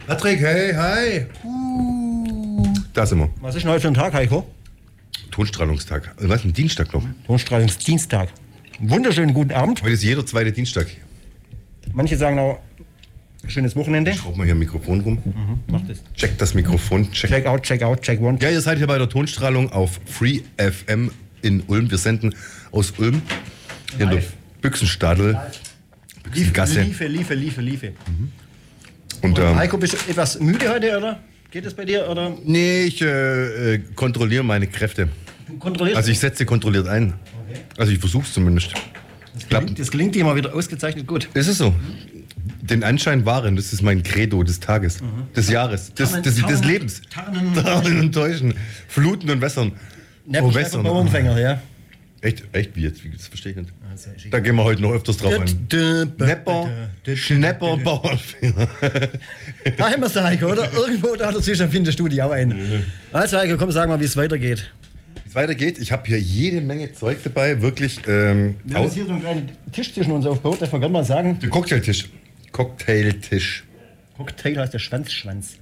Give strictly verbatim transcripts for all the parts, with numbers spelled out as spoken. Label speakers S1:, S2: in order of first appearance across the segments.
S1: Patrick, hey, hi. Uh, da sind wir.
S2: Was ist denn heute für ein Tag, Heiko?
S1: Tonstrahlungstag. Also was, ein Dienstag noch?
S2: Tonstrahlungsdienstag. Wunderschönen guten Abend.
S1: Heute ist jeder zweite Dienstag.
S2: Manche sagen auch, schönes Wochenende.
S1: Schraubt mal hier ein Mikrofon rum.
S2: Mhm, mach das.
S1: Check das Mikrofon. Check.
S2: Check out, check out, check one.
S1: Ja, ihr seid hier bei der Tonstrahlung auf Free F M in Ulm. Wir senden aus Ulm. Hier in der Büchsenstadel. Büchsengasse.
S2: Liefe, Liefe, Liefe, Liefe.
S1: Mhm. Und, ähm,
S2: Heiko, bist du etwas müde heute, oder? Geht es bei dir, oder?
S1: Nee, ich äh, äh, kontrolliere meine Kräfte.
S2: Du kontrollierst?
S1: Also ich setze kontrolliert ein. Okay. Also ich versuche es zumindest.
S2: Das klingt, das klingt dir mal wieder ausgezeichnet gut.
S1: Ist es so? Den Anschein wahren, das ist mein Credo des Tages, mhm. des Jahres, des,
S2: Tarnen,
S1: des, des
S2: Tarnen,
S1: Lebens.
S2: Tarnen,
S1: Tarnen und Täuschen, Fluten und Wässern.
S2: Oh, Wässern. Bauernfänger, ja.
S1: Echt, echt, wie jetzt? Das verstehe ich nicht. Also, da gehen wir heute noch öfters drauf ein. Nepper, Schnepper, Bauernfänger.
S2: Da haben wir es, Heiko, oder? Irgendwo da dazwischen findest du die auch ein. Also Heiko, komm, sag mal, wie es weitergeht.
S1: Wie es weitergeht? Ich habe hier jede Menge Zeug dabei, wirklich. Ähm,
S2: wir haben hier so einen kleinen Tisch zwischen uns aufgebaut, darf man gerne mal sagen.
S1: Der Cocktailtisch. Cocktailtisch.
S2: Cocktail heißt der Schwanzschwanz.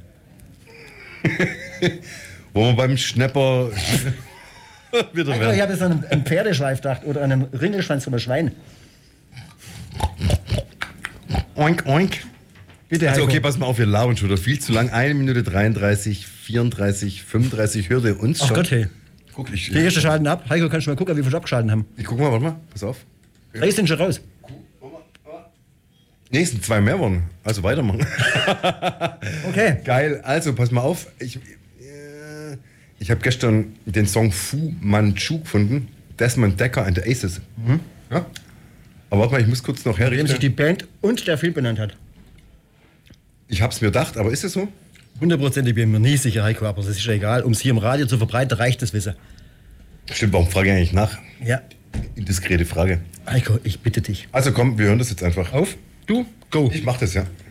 S1: Wo man beim Schnepper wieder
S2: Heiko, ich habe jetzt an einen Pferdeschweif gedacht oder an einen Ringelschwanz von einem Schwein.
S1: Oink, oink.
S2: Bitte,
S1: also
S2: Heiko.
S1: okay, pass mal auf, wir labern schon wieder viel zu lang. eine Minute dreiunddreißig, vierunddreißig, fünfunddreißig, hört ihr uns schon?
S2: Ach Gott, hey.
S1: Guck, ich,
S2: Die erste schalten ab. Heiko, kannst du mal gucken, wie wir schon abgeschalten haben?
S1: Ich guck mal, warte mal, pass auf.
S2: Drei sind schon raus.
S1: Nee, es sind zwei mehr worden. Also weitermachen.
S2: Okay.
S1: Geil. Also, pass mal auf. Ich, äh, ich habe gestern den Song Fu Manchu gefunden. Desmond Decker and the Aces. Mhm. Ja? Aber warte mal, ich muss kurz noch herrichten.
S2: Dem sich die Band und der Film benannt hat.
S1: Ich hab's mir gedacht, aber ist es so?
S2: Hundertprozentig bin ich mir nie sicher, Heiko, aber das ist ja egal. Um es hier im Radio zu verbreiten, reicht das Wissen.
S1: Stimmt, warum frage ich eigentlich nach?
S2: Ja.
S1: Indiskrete Frage.
S2: Heiko, ich bitte dich.
S1: Also komm, wir hören das jetzt einfach.
S2: Auf, du, go.
S1: Ich mach das, ja.